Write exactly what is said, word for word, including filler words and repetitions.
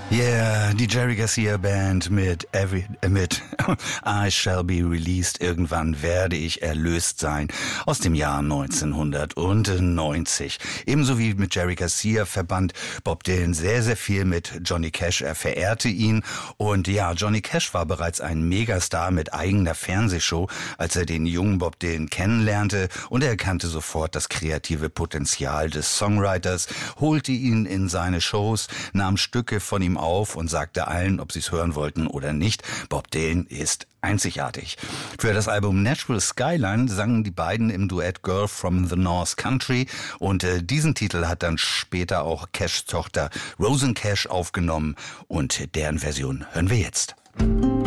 Yeah, die Jerry Garcia Band mit Every, äh, mit I Shall Be Released, irgendwann werde ich erlöst sein, aus dem Jahr neunzehnhundertneunzig. Ebenso wie mit Jerry Garcia verband Bob Dylan sehr, sehr viel mit Johnny Cash. Er verehrte ihn und ja, Johnny Cash war bereits ein Megastar mit eigener Fernsehshow, als er den jungen Bob Dylan kennenlernte, und er erkannte sofort das kreative Potenzial des Songwriters, holte ihn in seine Shows, nahm Stücke von ihm auf und sagte allen, ob sie es hören wollten oder nicht: Bob Dylan ist einzigartig. Für das Album Nashville Skyline sangen die beiden im Duett Girl from the North Country, und äh, diesen Titel hat dann später auch Cashs Tochter Rosanne Cash aufgenommen, und deren Version hören wir jetzt.